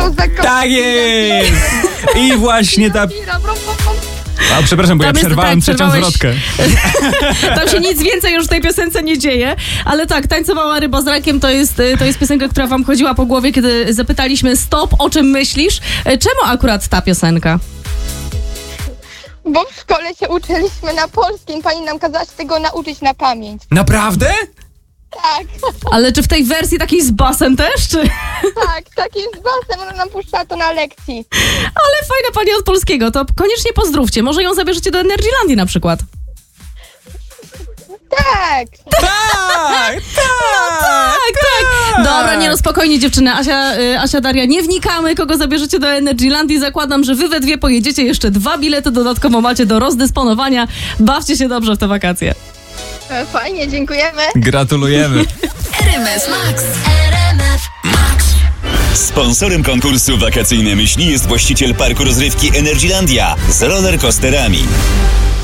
zakochać. Tak jest! I właśnie ta... A, przepraszam, bo ja przerwałem trzecią zwrotkę. Tam się nic więcej już w tej piosence nie dzieje, ale tak, Tańcowała ryba z rakiem to jest piosenka, która wam chodziła po głowie, kiedy zapytaliśmy stop, o czym myślisz? Czemu akurat ta piosenka? Bo w szkole się uczyliśmy na polskim, pani nam kazała się tego nauczyć na pamięć. Naprawdę? Tak, Ale czy w tej wersji takiej z basem też, czy... tak, taki jest basem, ona nam puszczała to na lekcji. Ale fajna pani od polskiego, to koniecznie pozdrówcie. Może ją zabierzecie do Energylandii na przykład. Tak, Tak! Tak. Dobra, nie no, spokojnie dziewczyny. Asia, Daria, nie wnikamy, kogo zabierzecie do Energylandii. Zakładam, że wy we dwie pojedziecie, jeszcze 2 bilety dodatkowo macie do rozdysponowania. Bawcie się dobrze w te wakacje. fajnie, dziękujemy. Gratulujemy. RMF Max. RMF Max. Sponsorem konkursu Wakacyjne Myśli jest właściciel parku rozrywki Energylandia z rollercoasterami.